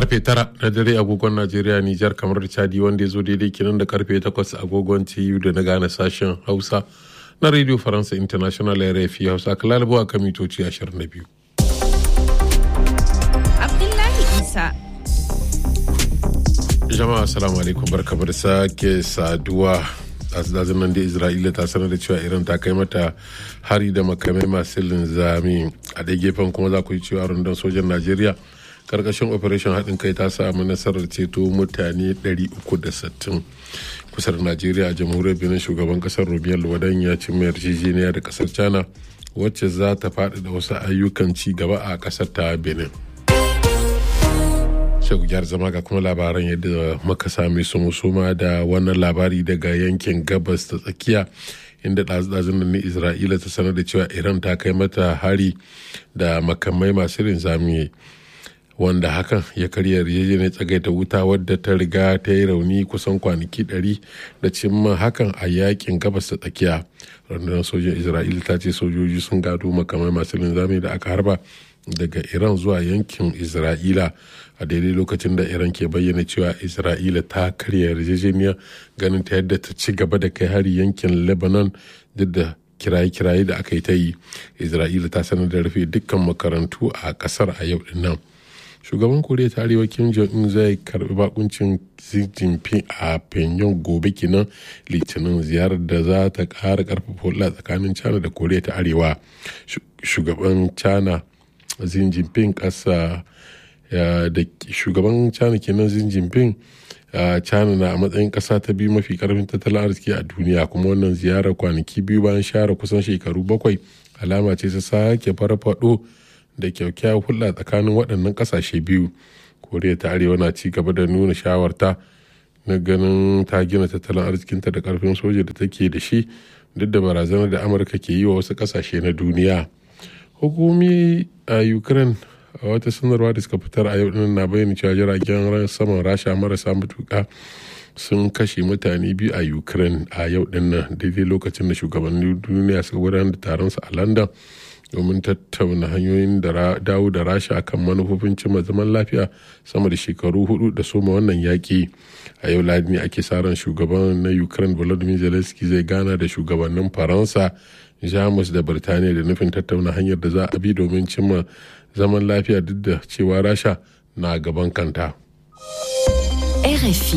karfe 9 na dare agogon Najeriya, Nijar, kamar da Chadi, wanda ya zo daidai kenan da karfe 8 agogon TU da na gane sashen Hausa na Radio Faransa International RFI Hausa, kalalabu a kan mitoci 22. Abdullahi Isa. Jama'a assalamu alaikum, barkamu da sake saduwa. Azazin nan da Isra'ila ta sanar da cewa Iran ta kai mata hari da makamai masu linzami. A ɗaya gefen kuma za ku yi cewa rundunar sojan Najeriya karkashin operation haɗin kai ta samu nasarar ceto mutane 360 kusa da Najeriya. A jamhuriyar Benin, shugaban kasar Romel Luwadan ya ci mai yarjejeniya da kasar China wacce za ta faɗi da wasu ayyukan ci gaba a kasar ta Benin. Shagu gyar zama ga kuma labaran yadda muka sami su musuma da wannan labari daga yankin gabas ta tsakiya, inda ɗazu-ɗazun nan Isra'ila ta sanar da cewa Iran ta kai mata hari da makamai masu linzami, wanda hakan ya karya yarjejeniyar tsagaita wuta wadda ta riga ta yi rauni kusan kwanaki 100 da cimma hakan a yakin gabas ta tsakiya. Rundunar sojin Isra'ila ta ce sojoji sun gado makamai masu linzami da aka harba daga Iran zuwa yankin Isra'ila a daidai lokacin da Iran ke bayyana cewa Isra'ila ta karya yarjejeniya, ganin ta yadda ta ci gaba da kai hari yankin Lebanon duk da kiraye-kiraye da aka yi ta yi. Isra'ila ta sanar da rufe dukkan makarantu a kasar a yau din nan. Shugaban Koriya ta Arewa Kim Jong-un zai karbi bakuncin Xi Jinping a Pyongyang gobe kenan Litinin, ziyarar da za ta ƙara ƙarfafa hulɗa tsakanin China da Koriya ta Arewa. Shugaban China Xi Jinping da shugaban China kenan Xi Jinping, China na a matsayin ƙasa ta biyu mafi ƙarfin tattalin arziki a duniya, kuma wannan ziyarar kwanaki biyu bayan share kusan shekaru 7 alama ce ta sake farfaɗo da kyakkyawar hulɗa tsakanin waɗannan ƙasashe biyu. Koriya ta Arewa na ci gaba da nuna shawarta na ganin ta gina tattalin arzikinta da ƙarfin soja da take da shi, duk da barazanar da Amurka ke yi wa wasu ƙasashe na duniya. Hukumi a Ukraine a wata sanarwa da suka fitar a yau din na bayyana cewa jiragen saman Rasha marasa matuƙa sun kashe mutane 2 a Ukraine a yau din nan, daidai lokacin da shugabannin duniya suka gudanar da taron su a London domin tattauna hanyoyin da dawo da Rasha kan manufofin cimma zaman lafiya sama da shekaru 4 da soma wannan yaƙi. A yau Lahadi ne ake sa ran shugaban na Ukraine Volodymyr Zelensky zai gana da shugabannin Faransa, Jamus da Birtaniya da nufin tattauna hanyar da za a bi domin cimma zaman lafiya, duk da cewa Rasha na gaban kanta. RFI.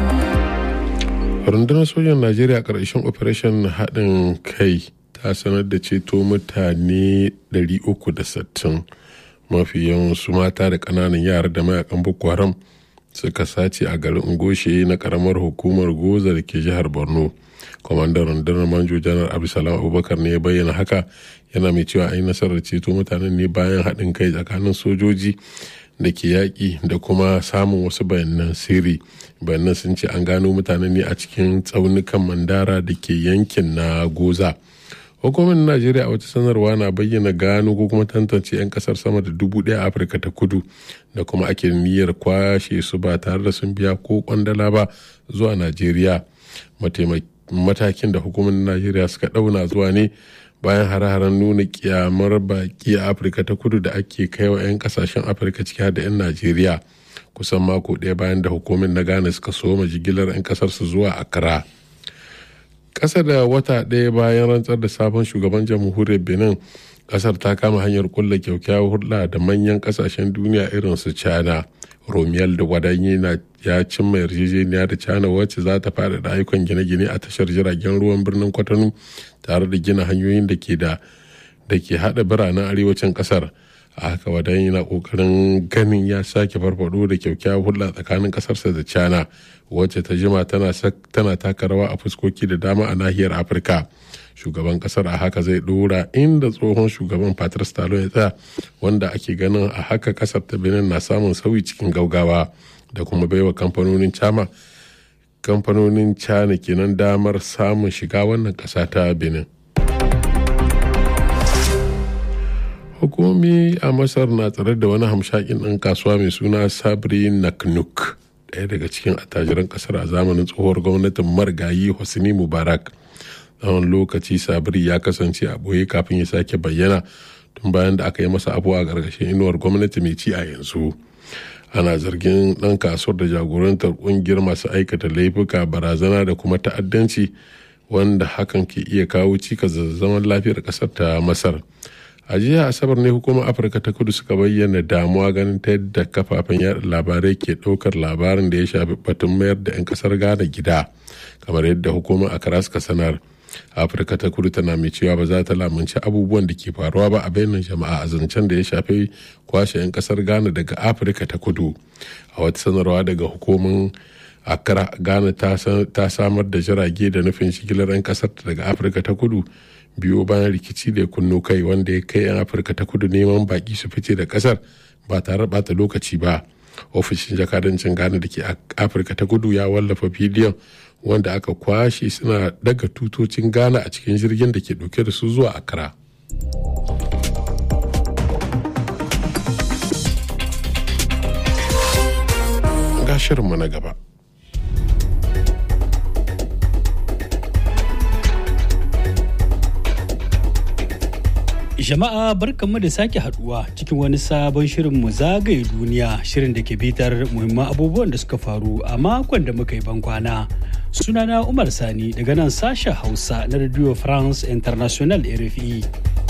Rundunar sojan Najeriya ƙarshen operation haɗin kai ta sanar da ceto mutane 360, mafi yawan su mata da ƙananan yara da mayakan Boko Haram suka sace a garin Ngoshe na ƙaramar hukumar Goza da ke jihar Borno. Kwamandan rundunar Manjo Janar Abdulsalam Abubakar ne ya bayyana haka, yana mai cewa an yi nasarar ceto mutanen ne bayan haɗin kai tsakanin sojoji da ke yaƙi da kuma samun wasu bayanan sirri. Bayanan sun ce an gano mutanen ne a cikin tsaunukan Mandara da ke yankin na Goza. Hukumar Najeriya a wata sanarwa na bayyana gano ko kuma tantance 'yan kasar sama da 1,000 a Afirka ta Kudu da kuma ake niyyar kwashe su ba tare da sun biya ko kwandala ba zuwa Najeriya. Matakin da hukumar Najeriya suka ɗauna zuwa ne bayan hare-haren nuna kyamar baki a Afirka ta Kudu da ake kai wa 'yan kasashen Afirka ciki da 'yan Najeriya, kusan mako ɗaya bayan da hukumar na Ghana suka soma jigilar 'yan kasarsu zuwa Accra. Ƙasa da wata ɗaya bayan rantsar da sabon shugaban jamhuriyar Benin, ƙasar ta kama hanyar kulla kyakkyawar hulɗa da manyan ƙasashen duniya irin su China. Romel da Wadanyi ya cimma yarjejeniya da China wacce za ta faɗaɗa ayyukan gine-gine a tashar jiragen ruwan birnin Kwatano tare da gina hanyoyin da ke haɗa biranen arewacin ƙasar. A haka Wadanyi na ƙoƙarin ganin ya sake farfaɗo da kyakkyawar hulɗa tsakanin ƙasarsa da China, wacce ta jima tana taka rawa a fuskoki da dama a nahiyar Afirka. Shugaban kasar a haka zai dora inda tsohon shugaban Patrice Talon ya tsaya, wanda ake ganin a haka kasar ta Benin na samun sauyi cikin gaugawa da kuma baiwa kamfanonin China kenan damar samun shiga wannan kasa ta Benin. Hukumomi a Masar na tsare da wani hamshakin ɗan kasuwa mai suna Sabri Naknouk, ɗaya daga cikin attajiran kasar a zamanin tsohuwar gwamnatin marigayi Hosni Mubarak. Tsawon lokaci Sabri ya kasance a ɓoye kafin ya sake bayyana tun bayan da aka yi masa abuwa a ƙarƙashin inuwar gwamnati mai ci a yanzu. ana zargin ɗan kasuwar da jagorantar ƙungiyar masu aikata laifuka, barazana da kuma ta'addanci, wanda hakan ke iya kawo cikas da zaman lafiyar ƙasar ta Masar. A jiya Asabar ne hukumar Afirka ta Kudu suka bayyana damuwa ganin ta yadda kafafen yada labarai ke ɗaukar labarin da ya shafi batun mayar da 'yan ƙasar Ghana gida, kamar yadda hukumar Accra suka sanar. Afirka ta Kudu tana mai cewa ba za ta lamunci abubuwan da ke faruwa ba a bainar jama'a a zancen da ya shafi kwashe 'yan ƙasar Ghana daga Afirka ta Kudu. A wata sanarwa daga hukumar Accra, Ghana ta samar da jirage da nufin shigilar 'yan ƙasar daga Afirka ta Kudu biyo bayan rikici da ya kunno kai, wanda ya kai 'yan Afirka ta Kudu neman baki su fice da kasar ba tare bata lokaci ba. Ofishin jakadancin Ghana da ke Afirka ta Kudu ya wallafa bidiyon wanda aka kwashe suna daga tutocin Ghana a cikin jirgin da ke dauke da su zuwa Accra. Ga shirinmu na gaba. Jama'a barkanmu da sake haduwa cikin wani sabon shirin mu zagaye duniya, shirin da ke bitar muhimman abubuwan da suka faru a makon da muka yi bankwana. Sunana Umar Sani daga nan sashen Hausa na Radio France International RFI.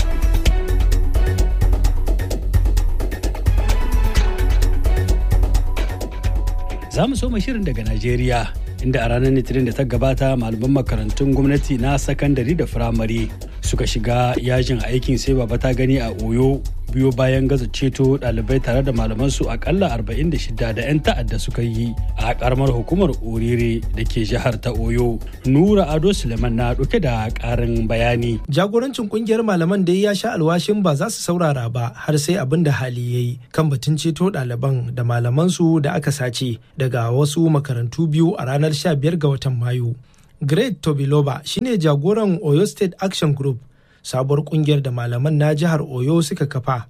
Za mu soma shirin daga Najeriya, inda a ranar Litinin da ta gabata malaman makarantun gwamnati na sakandare da firamare suka shiga yajin aikin sai baba ta gani a Oyo biyo bayan gaza ceto ɗalibai tare da malamansu akalla 46 da 'yan ta'adda suka yi a karamar hukumar Orire da ke jihar ta Oyo. Nura Ado Suleiman na ɗauke da ƙarin bayani. Jagorancin ƙungiyar malaman dai ya sha alwashin ba za su saurara ba har sai abin da hali ya yi kan batun ceto ɗaliban da malamansu da aka sace daga wasu makarantu biyu a ranar 15 ga watan Mayu. Great Tobiloba shine jagoran Oyo State Action Group, sabuwar kungiyar da malaman na jihar Oyo suka kafa.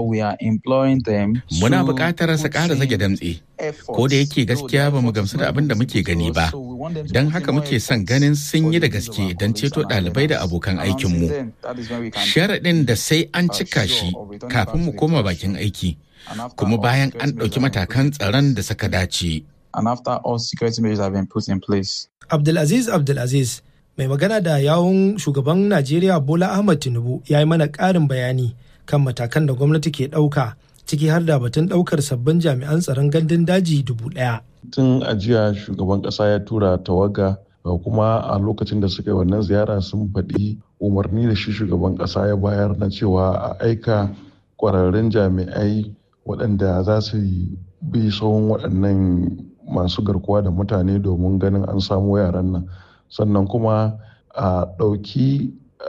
Muna buƙatar su ƙara zage damtse, ko da yake gaskiya ba mu gamsu da abin da muke gani ba. Don haka muke son ganin sun yi da gaske don ceto ɗalibai da abokan aikinmu. Sharaɗin da sai an cika shi kafin mu koma bakin aiki, kuma bayan an ɗauki matakan tsaron da suka dace. And after all security measures have been put in place. Abdulaziz mai magana da yawun shugaban Najeriya Bola Ahmed Tinubu ya yi mana ƙarin bayani kan matakan da gwamnati ke ɗauka, ciki har da batun ɗaukar sabbin jami'an tsaron gandun daji 1,000. Tun a jiya shugaban ƙasa ya tura tawaga, kuma a lokacin da suka yi wannan ziyara sun faɗi umarni da shi shugaban ƙasa ya bayar na cewa a aika ƙwararrun jami'ai waɗanda za su bi tsawon waɗannan masu garkuwa da mutane domin ganin an samu yaran nan, sannan kuma a ɗauki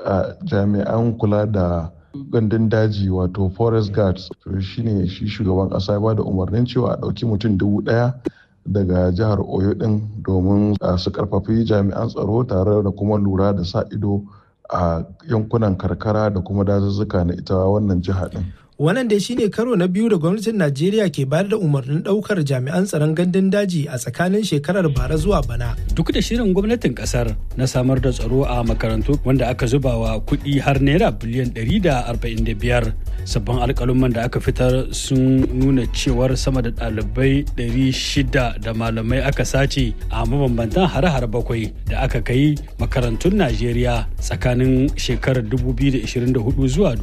jami'an kula da gandun daji wato forest guards. Shine shi shugaban ƙasa ya ba da umarnin cewa a ɗauki mutum 1,000 daga jihar Oyo ɗin domin su karfafi jami'an tsaro tare da kuma lura da sa ido a yankunan karkara da kuma dazuzzuka na ita wannan jiha ɗin. Wannan dai shine karo na biyu da gwamnatin Najeriya ke bayar da umarnin daukar jami'an tsaron gandun daji a tsakanin shekarar bara zuwa bana. Duk da shirin gwamnatin kasar na samar da tsaro a makarantu wanda aka zuba wa kuɗi har naira biliyan 145, sabbin alƙaluman da aka fitar sun nuna cewar sama da ɗalibai 600 da malamai aka sace a mabambantan hare-hare 7 da aka kai makarantun Najeriya tsakanin shekarar 2024 zuwa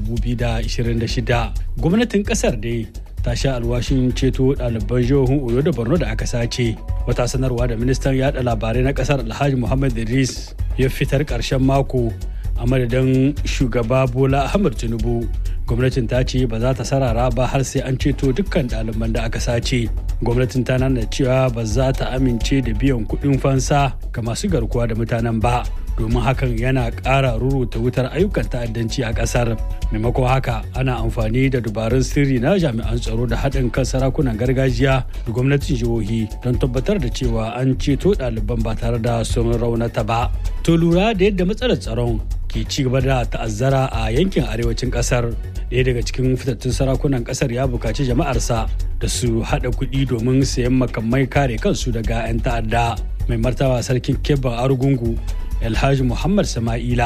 2026. Gwamnatin kasar dai ta sha alwashin ceto ɗaliban jihohin Oyo da Borno da aka sace. Wata sanarwa da ministan yaɗa labarai na kasar Alhaji Muhammad Idris ya fitar ƙarshen mako a madadin shugaba Bola Ahmed Tinubu. Gwamnatin ta ce ba za ta sarara ba har sai an ceto dukkan ɗaliban da aka sace. Gwamnatin ta nuna cewa ba za ta amince da biyan kuɗin fansa ga masu garkuwa da mutanen ba, domin hakan yana ƙara ruruta wutar ayyukan ta'addanci a ƙasar. Maimakon haka ana amfani da dabarun sirri na jami'an tsaro da haɗin kan sarakunan gargajiya da gwamnatin jihohi don tabbatar da cewa an ceto ɗaliban ba tare da sun raunata ba. To lura da yadda matsalar tsaron ke ci gaba da ta'azzara a yankin arewacin ƙasar, ɗaya daga cikin fitattun sarakunan ƙasar ya buƙaci jama'arsa da su haɗa kuɗi domin sayan makamai kare kansu daga 'yan ta'adda. Mai martaba sarkin Kebban Argungu Alhaji Muhammad Sama'ila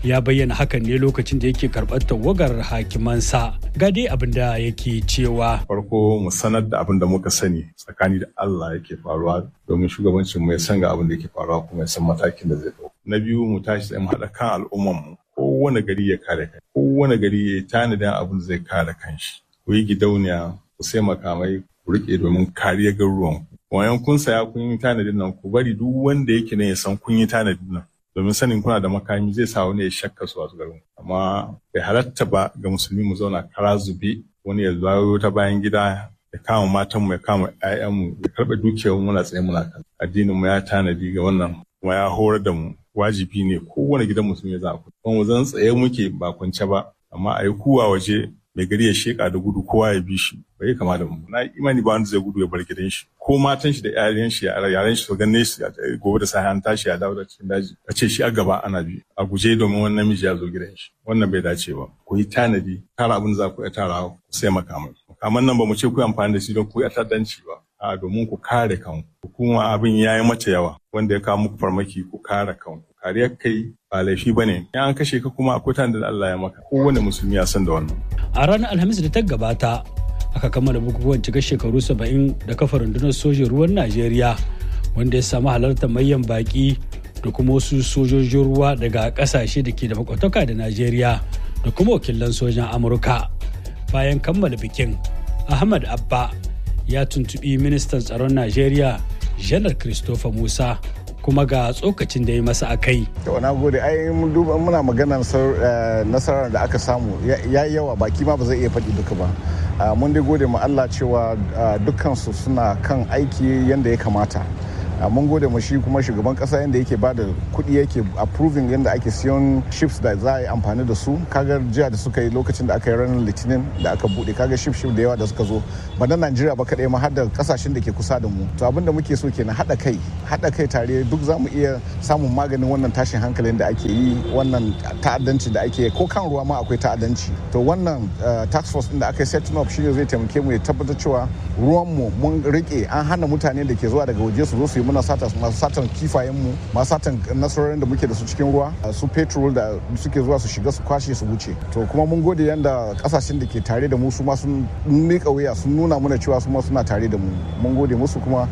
ya bayyana hakan ne lokacin da yake karɓar tawagar hakimansa. Ga dai abin da yake cewa. Farko mu sanar da abin da muka sani tsakani da Allah yake faruwa domin shugabancin mu ya san ga abin da yake faruwa kuma ya san matakin da zai ɗauka. Na biyu mu tashi tsaye mu haɗa kan al'umman mu. Kowane gari ya kare kai. Kowane gari ya tanadin abin da zai kare kanshi. Ku yi gidauniya, ku sai makamai, ku riƙe domin kariyar garuruwan ku. Wayan kun saya kun yi tanadin nan ku bari duk wanda yake ne ya san kun yi tanadin nan. Domin sanin kuna da makami zai sa wani ya shakka su wasu garin. Amma bai halatta ba ga musulmi mu zauna kara zube wani ya zawo ta bayan gida ya kama matanmu ya kama ƴaƴanmu ya karɓe dukiyar muna tsaye muna kan. Addinin mu ya tanadi ga wannan kuma ya horar da mu wajibi ne kowane gidan musulmi ya za ku. Kuma mu zan tsaye muke ba kwance ba amma a yi kuwa waje mai gari ya sheka da gudu kowa ya bi shi bai kama da mu. Na imani ba wanda zai gudu ya bar gidan shi ko matan shi da yaran shi yaran shi su ganne shi gobe da safe an tashi ya dawo da cikin daji a ce shi a gaba ana bi a guje domin wannan namiji ya zo gidan shi wannan bai dace ba. Ku yi tanadi tara abin da za ku iya tara ku sai makaman nan ba mu ce ku yi amfani da shi don ku yi ta'addanci ba a domin ku kare kanku. Kuma abin ya yi mata yawa wanda ya kawo muku farmaki ku kare kanku. Kariyar kai ba laifi ba ne. In an kashe ka kuma akwai tanda da Allah ya maka. Kowane musulmi ya san da wannan. A ranar Alhamis da ta gabata aka kammala bukukuwan cika shekaru 70 da kafa rundunar sojin ruwan Najeriya wanda ya samu halartar manyan baki da kuma wasu sojojin ruwa daga kasashe da ke da makwataka da Najeriya da kuma wakilan sojan Amurka. Bayan kammala bikin, Ahmad Abba ya tuntubi ministan tsaron Najeriya Janar Christopher Musa kuma ga tsokacin da ya masa a kai. Na gode, ai muna maganar nasarar da aka samu ya yi yawa baki ma ba zai iya faɗi duka ba. Mun dai gode ma Allah cewa dukkansu suna kan aiki yadda ya kamata. Mun gode ma shi kuma shugaban kasa yadda yake ba da kuɗi yake approving yadda ake siyan ships da za a yi amfani da su. Kaga jiya da suka yi lokacin da aka yi ranar litinin da aka buɗe kaga ship da yawa da suka zo ba na Najeriya ba kaɗai ma har da kasashen da ke kusa da mu. To abinda muke so kenan haɗa kai tare duk za mu iya samun maganin wannan tashin hankalin da ake yi wannan ta'addanci da ake ko kan ruwa ma akwai ta'addanci. To wannan task force din da aka yi setting up shine zai taimake mu ya tabbatar cewa ruwan mu mun rike an hana mutane da ke zuwa daga waje su zo su yi muna sata masu satan kifayen mu masu satan nasarorin da muke da su cikin ruwa su petrol da suke zuwa su shiga su kwashe su wuce. To kuma mun gode yanda kasashen da ke tare da mu su ma sun miƙa wuya sun nuna mana cewa su ma suna tare da mu. Mun gode musu kuma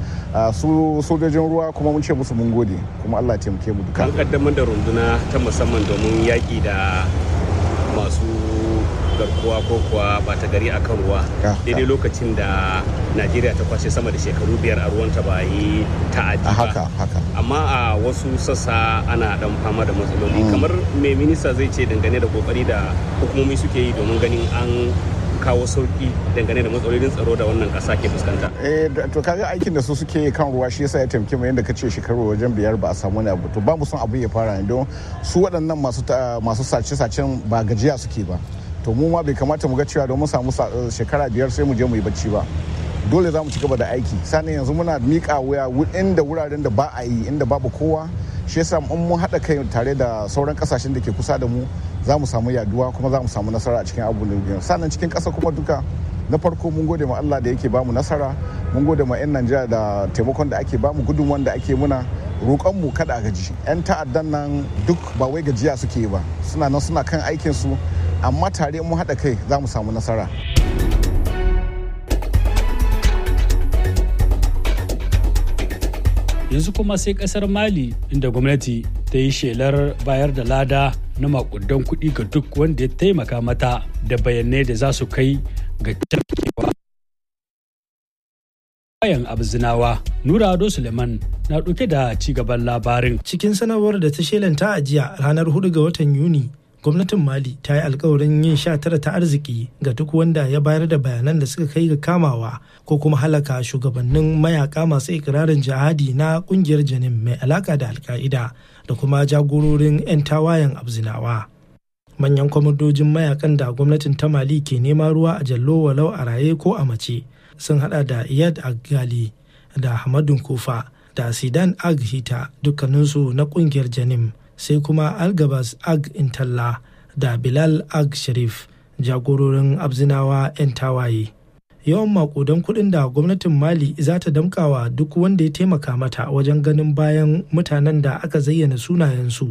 su sojojin ruwa kuma mun ce musu mun gode kuma Allah ya taimake mu duka. An kaddamar da runduna ta musamman domin yaƙi da masu garkuwa ko kuwa bata gari a kan ruwa daidai lokacin da Najeriya ta kwashe sama da shekaru 5 a ruwanta ba yi ta'adi ba. Amma a wasu sassa ana dan fama da matsaloli kamar me minista zai ce dangane da kokari da hukumomi suke yi domin ganin an kawo sauki dangane da matsalolin tsaro da wannan kasa ke fuskanta. To kaga aikin da su suke kan ruwa shi yasa ya taimake mu yadda kace shekaru wajen 5 ba a samu wani abu. To ba mu son abin ya fara ne don su waɗannan masu sace-sacen ba gajiya suke ba. To mu ma bai kamata mu ga cewa don mu samu shekara 5 sai mu je mu yi bacci ba. Dole za mu ci gaba da aiki. Sannan yanzu muna miƙa wuya inda wuraren da ba a yi inda babu kowa. Shi yasa in mun haɗa kai tare da sauran kasashen da ke kusa da mu za mu samu yaduwa kuma za mu samu nasara a cikin abubuwan da sannan cikin ƙasa kuma duka na farko mun gode ma Allah da yake bamu nasara mun gode ma 'yan Najeriya da taimakon da ake bamu gudunmuwan da ake muna roƙon mu kada a gaji 'yan ta'addan nan duk ba wai gajiya suke ba suna nan suna kan aikin su amma tare mun haɗa kai za mu samu nasara. Yanzu kuma sai kasar Mali inda gwamnati ta yi shelar bayar da lada na makudan kuɗi ga duk wanda ya taimaka mata da bayanai da za su kai ga tarkewa bayan abzinawa. Nura Ado Suleiman na ɗauke da cigaban labarin. Cikin sanarwar da ta shelanta a jiya ranar 4 ga watan Yuni, gwamnatin Mali ta yi alkawarin yin 19 ta arziki ga duk wanda ya bayar da bayanan da suka kai ga kamawa ko kuma halaka shugabannin mayaka masu ikirarin jihadi na kungiyar Janim mai alaka da Alka'ida da kuma jagororin 'yan tawayen abzinawa. Manyan kwamandojin mayakan da gwamnatin ta Mali ke nema ruwa a jallo walau a raye ko a mace sun hada da Iyad Agali da Hamadun Kufa da Sidan Ag Hita dukkaninsu na kungiyar Janim. Sai kuma Algabas Ag Intalla da Bilal Ag Sharif jagororin abzinawa 'yan tawaye. Yawan makudan kuɗin da gwamnatin Mali za ta damkawa duk wanda ya taimaka mata wajen ganin bayan mutanen da aka zayyana sunayensu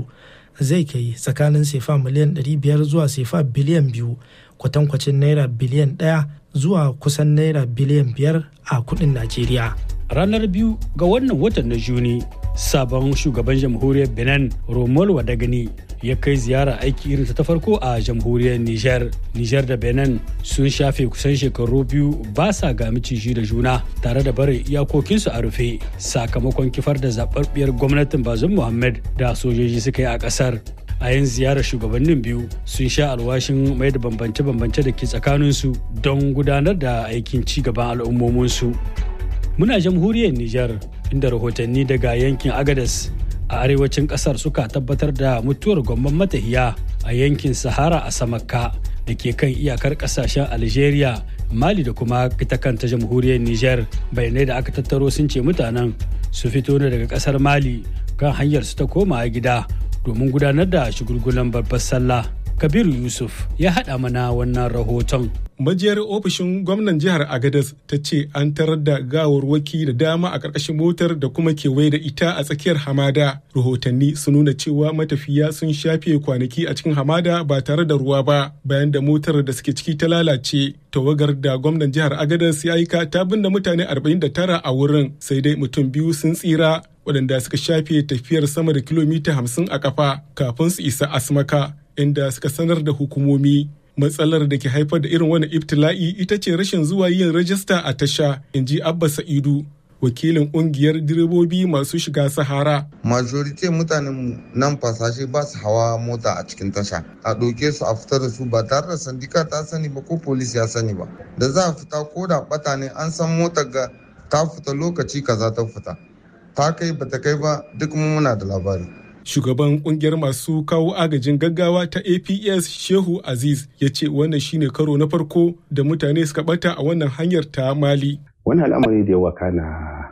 zai kai tsakanin sefa miliyan 500 zuwa sefa biliyan 2, kwatankwacin naira biliyan 1 zuwa kusan naira biliyan 5 a kudin Najeriya. Ranar 2 ga wannan watan na Juni, sabon shugaban jamhuriyar Benin Romol Wadagani ya kai ziyara aiki irin ta farko a jamhuriyar Niger da Benin sun shafe kusan shekaru 2 ba sa ga miciji da juna tare da barin iyakokinsu a rufe sakamakon kifar da zaɓaɓɓiyar gwamnatin Bazoum Mohamed da sojoji suka yi a ƙasar. A yin ziyarar shugabannin biyu sun sha alwashin mai da bambance-bambance da ke tsakaninsu don gudanar da aikin ci gaban al'ummominsu. Muna jamhuriyar Niger inda rahotanni daga yankin Agadez a arewacin kasar suka tabbatar da mutuwar gwamman matahiya a yankin Sahara a Samakka da ke kan iyakar kasashen Algeria, Mali da kuma ita kanta jamhuriyar Niger. Bayanai da aka tattaro sun ce mutanen su fito ne daga kasar Mali kan hanyar su ta koma gida domin gudanar da shagulgulan babbar sallah. Kabiru Yusuf ya haɗa mana wannan rahoton. Majiyar ofishin gwamnan jihar Agadez ta ce an tarar da gawarwaki da dama a ƙarƙashin motar da kuma kewaye da ita a tsakiyar hamada. Rahotanni sun nuna cewa matafiya sun shafe kwanaki a cikin hamada ba tare da ruwa ba bayan da motar da suke ciki ta lalace. Tawagar da gwamnan jihar Agadez ya aika ta binne mutane 49 a wurin, sai dai mutum 2 sun tsira waɗanda suka shafe tafiyar sama da kilomita 50 a kafa kafin su isa Asmaka, inda suka sanar da hukumomi. Matsalar da ke haifar da irin wannan ibtila'i ita ce rashin zuwa yin rajista a tasha, in ji Abba Sa'idu, wakilin ƙungiyar direbobi masu shiga Sahara. Majorite mutanen nan fasashe ba su hawa mota a cikin tasha, a ɗauke su a fita da su ba tare da sandika ta sani ba ko polis ya sani ba. Da za a fita ko da ɓata ne an san motar ga ta fita lokaci kaza ta fita, ta kai ba ta kai ba duk muna da labari. Shugaban kungiyar masu kawo agajin gaggawa ta APS Shehu Aziz ya ce wannan shine karo na farko da mutane suka bata a wannan hanyar ta Mali. Wani al'amari da yawa kana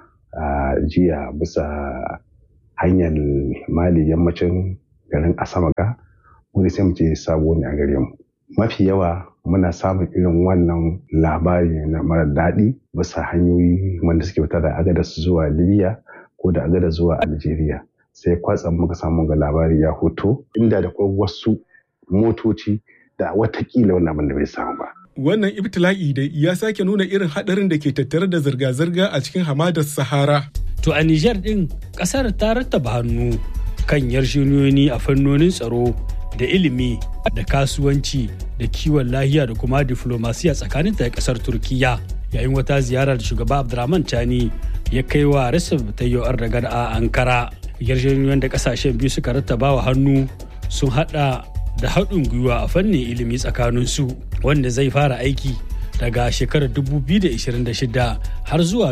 jiya bisa hanyar Mali yammacin garin Asamaka, wani sai mu ce sabo ne a gare mu. Mafi yawa muna samun irin wannan labari na mara daɗi bisa hanyoyi wanda suke fita da Agadas zuwa Libya ko da Agadas zuwa Algeria. Sai kwatsam muka samu ga labari ya hoto inda da wasu motoci da watakila wannan abin da bai samu ba. Wannan ibtila'i da ya sake nuna irin hadarin da ke tattare da zirga-zirga a cikin hamadar Sahara. To a Niger din kasar ta rattaba hannu kan yarjejeniyoyi a fannonin tsaro da ilimi da kasuwanci da kiwon lahiya da kuma diflomasiya tsakanin ta kasar Turkiya, yayin wata ziyarar da shugaba Abdurrahman Tani ya kai wa Recep Tayyip Erdogan a Ankara. Yarjejeniyoyin da kasashen biyu suka rattaba wa hannu sun hada da haɗin gwiwa a fannin ilimi tsakaninsu, wanda zai fara aiki daga shekarar 2026 har zuwa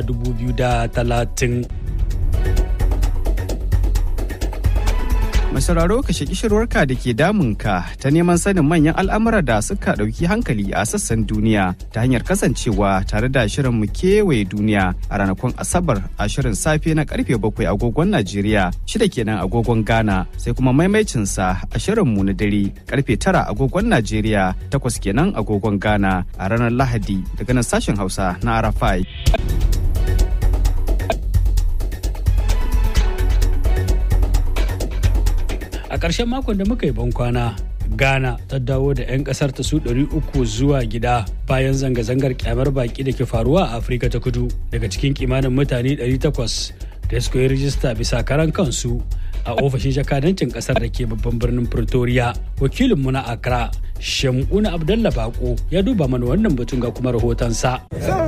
2030. Masauraro ka shaki shirwarka da ke damunka ta neman sanin manyan al'amura da suka ɗauki hankali a sassan duniya ta hanyar kasancewa tare da shirin mu kewaye duniya a ranakun Asabar a shirin safe na karfe 7 agogon Najeriya, 6 kenan agogon Ghana, sai kuma maimaicinsa a shirin mu na dare karfe 9 agogon Najeriya, 8 kenan agogon Ghana a ranar Lahadi daga nan sashen Hausa na Arafai. A ƙarshen makon da muka yi bankwana, Ghana ta dawo da 'yan ƙasar ta su 300 zuwa gida bayan zanga-zangar kyamar baƙi da ke faruwa a Afirka ta Kudu. Daga cikin kimanin mutane 800 da suka yi rijista bisa karan kansu a ofishin jakadancin ƙasar da ke babban birnin Pretoria. Wakilinmu na Accra, Shamuna Abdallah Bako, ya duba mana wannan batun ga kuma rahotonsa.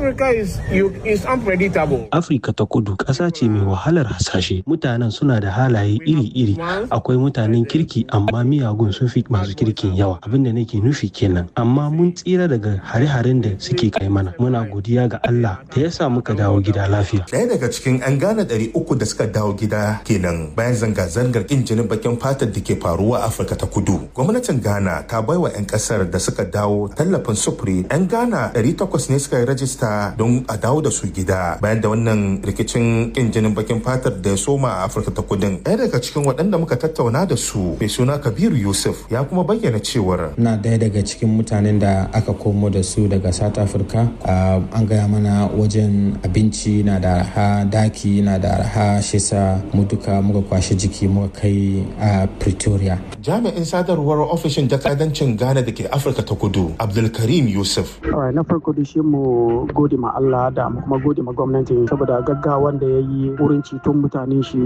Afirka ta Kudu ƙasa ce mai wahalar hasashe. Mutanen suna da halaye iri-iri. Akwai mutanen kirki amma miyagun sun fi masu kirkin yawa. Abin da nake nufi kenan. Amma mun tsira daga hare-haren da suke kai mana. Muna godiya ga Allah da ya sa muka dawo gida lafiya. Ɗaya daga cikin 'yan Ghana 300 da suka dawo gida kenan bayan zanga-zangar ƙin jinin bakin fatar da ke faruwa a Afirka ta Kudu. Gwamnatin Ghana ta baiwa 'yan kasar da suka dawo tallafin sufuri 'yan Ghana 800 ne suka yi rajista don a dawo da su gida bayan da wannan rikicin kin jinin bakin fatar da ya soma a Afirka ta Kudin. Ɗaya daga cikin waɗanda muka tattauna da su mai suna Kabiru Yusuf ya kuma bayyana cewar na ɗaya daga cikin mutanen da aka komo da su daga South Africa. An gaya mana wajen abinci na da arha, daki na da arha, shi sa mu duka muka kwashe jiki muka kai a Pretoria. Jami'in sadarwar ofishin jakadancin Ghana da ke Afirka ta Kudu, Abdulkarim Yusuf. Na farko da shi mu gode ma Allah da mu kuma gode ma gwamnati saboda gaggawan da ya yi wurin ceton mutane shi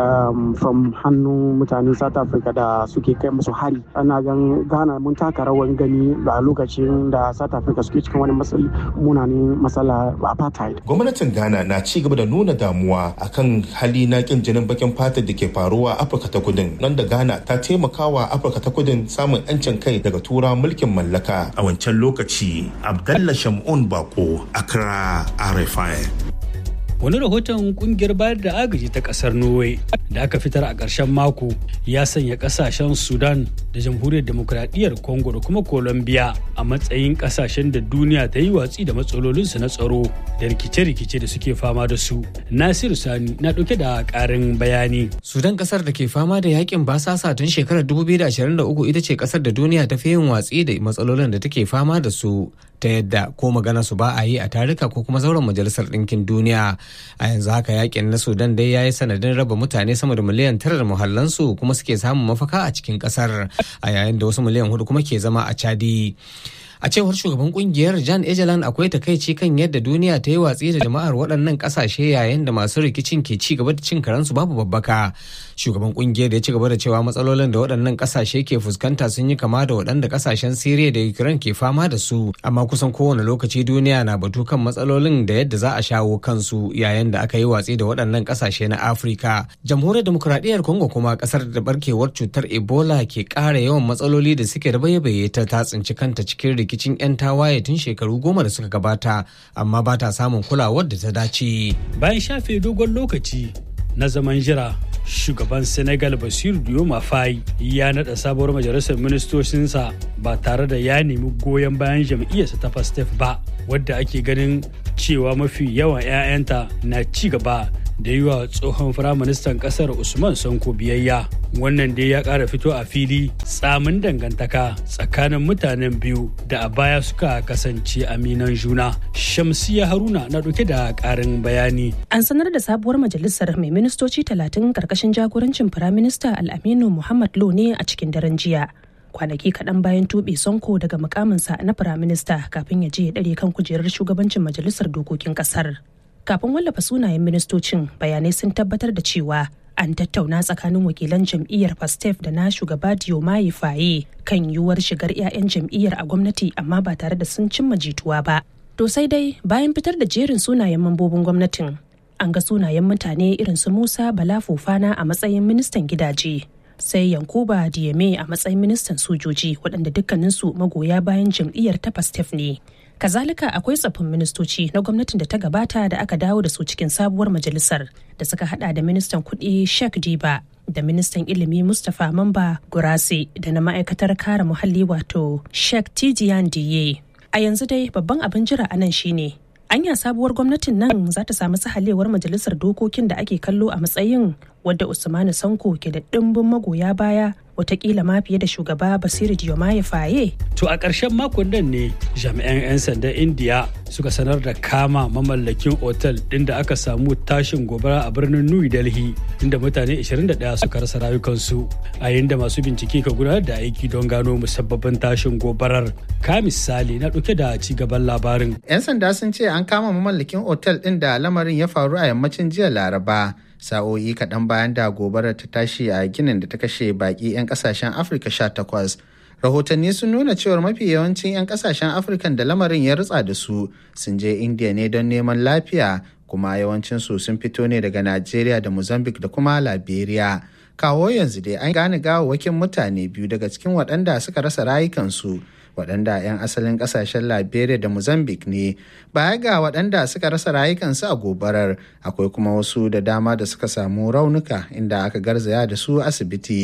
from hannun mutanen South Africa da suke kai musu hari. Ana gan Ghana mun taka rawan gani a lokacin da South Africa suke cikin wani munanin matsala apartheid. Gwamnatin Ghana na ci gaba da nuna damuwa akan hali na kin jinin bakin fatar da ke faruwa a Afirka ta Kudin, nan da Ghana ta taimakawa Afirka ta Kudin samun 'yancin kai daga tura mulkin mallaka a wancan lokaci. Abdallah Shamun Bako, Accra, RFI. Wani rahoton kungiyar bayar da agaji ta kasar Norway da aka fitar a ƙarshen mako ya sanya ƙasashen Sudan da Jamhuriyar Demokradiyyar Congo da kuma Colombia a matsayin ƙasashen da duniya ta yi watsi da matsalolinsu na tsaro da rikice-rikice da suke fama da su. Nasiru Sani na ɗauke da ƙarin bayani. Sudan, ƙasar da ke fama da yakin basasa tun shekarar 2023, ita ce ƙasar da duniya ta fi yin watsi da matsalolin da take fama da su, ta yadda ko magana su ba a yi a tarika ko kuma zauren majalisar ɗinkin duniya. A yanzu haka yakin na Sudan dai ya yi sanadin raba mutane sama da miliyan 9 da muhallansu kuma suke samun mafaka a cikin ƙasar, a yayin da wasu miliyan 4 kuma ke zama a Chadi. A cewar shugaban kungiyar Jan Egeland, akwai takaici kan yadda duniya ta yi watsi da jama'ar waɗannan ƙasashe yayin da masu rikicin ke ci gaba da cin karansu babu babbaka. Shugaban kungiyar da ya ci gaba da cewa matsalolin da waɗannan ƙasashe ke fuskanta sun yi kama da waɗanda ƙasashen Siriya da Ukraine ke fama da su, amma kusan kowane lokaci duniya na batu kan matsalolin da yadda za a shawo kansu yayin da aka yi watsi da waɗannan ƙasashe na Afirka. Jamhuriyar Demokuraɗiyyar Congo kuma, ƙasar da barkewar cutar Ebola ke ƙara yawan matsaloli da suke da baye ta tsinci kanta cikin rikicin 'yan tawaye tun shekaru 10 da suka gabata, amma ba ta samun kulawar da ta dace. Bayan shafe dogon lokaci na zaman jira, shugaban Senegal Bassirou Diomaye Faye ya naɗa sabuwar majalisar ministocinsa ba tare da ya nemi goyon bayan jam'iyyarsa ta PASTEF ba, wadda ake ganin cewa mafi yawan 'ya'yanta na ci gaba da yi wa tsohon firaministan kasar Usman Sonko biyayya. Wannan dai ya ƙara fito a fili tsamin dangantaka tsakanin mutanen biyu da a baya suka kasance aminan juna. Shamsiya Haruna na ɗauke da ƙarin bayani. An sanar da sabuwar majalisar mai ministoci 30 ƙarƙashin jagorancin firaminista Al-Aminu Muhammad Lo ne a cikin daren jiya. Kwanaki kaɗan bayan tuɓe Sonko daga mukaminsa na firaminista kafin ya je ya ɗare kan kujerar shugabancin majalisar dokokin ƙasar. Kafin wallafa sunayen ministocin, bayanai sun tabbatar da cewa an tattauna tsakanin wakilan jam'iyyar PASTEF da na shugaba Diomaye Faye kan yiwuwar shigar 'ya'yan jam'iyyar a gwamnati, amma ba tare da sun cimma jituwa ba. To sai dai bayan fitar da jerin sunayen mambobin gwamnatin, an ga sunayen mutane irin su Musa Bala Fofana a matsayin ministan gidaje, sai Yankuba Dieme a matsayin ministan sojoji, waɗanda dukkaninsu magoya bayan jam'iyyar ta PASTEF ne. Kazalika akwai tsaffin ministoci na gwamnatin da ta gabata da aka dawo da su cikin sabuwar majalisar, da suka hada da ministan kuɗi Sheikh Diba da ministan ilimi Mustapha Mamba Gurase da na ma'aikatar kare muhalli wato Sheikh Tidiane Diye. A yanzu dai babban abin jira a nan shine anya sabuwar gwamnatin nan za ta samu sahalewar majalisar dokokin da ake kallo a matsayin wadda Usmanu Sanko ke da ɗimbin magoya baya, watakila ma fiye da shugaba Bassirou Diomaye Faye. To a ƙarshen makon nan ne jami'an 'yan sandan Indiya suka sanar da kama mamallakin otal ɗin da aka samu tashin gobara a birnin New Delhi, inda mutane 21 suka rasa rayukansu, a yayin da masu bincike ka gudanar da aiki don gano musabbabin tashin gobarar. Ka misali na ɗauke da ci gaban labarin. 'Yan sanda sun ce an kama mamallakin otal ɗin da lamarin ya faru a yammacin jiya Laraba, sa'o'i kaɗan bayan da gobarar ta tashi a ginin da ta kashe baƙi 'yan ƙasashen Afirka 18. Rahotanni sun nuna cewar mafi yawancin 'yan ƙasashen Afirkan da lamarin ya rutsa da su sun je Indiya ne don neman lafiya, kuma yawancinsu sun fito ne daga Najeriya da Mozambique da kuma Liberia. Kawo yanzu dai an gane gawawwakin mutane biyu daga cikin waɗanda suka rasa rayukansu, waɗanda 'yan asalin ƙasashen Liberia da Mozambique ne. Baya ga waɗanda suka rasa rayukansu a gobarar, akwai kuma wasu da dama da suka samu raunuka inda aka garzaya da su asibiti.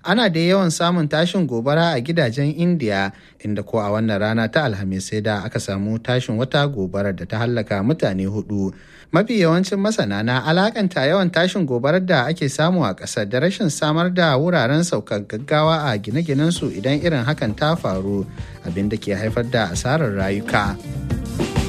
ana da yawan samun tashin gobara a gidajen Indiya, inda ko a wannan rana ta Alhamis sai da aka samu tashin wata gobarar da ta hallaka mutane 4. Mafi yawancin masana na alakanta yawan tashin gobarar da ake samu a ƙasar da rashin samar da wuraren saukar gaggawa a gine-ginensu idan irin hakan ta faru, abin da ke haifar da asarar rayuka.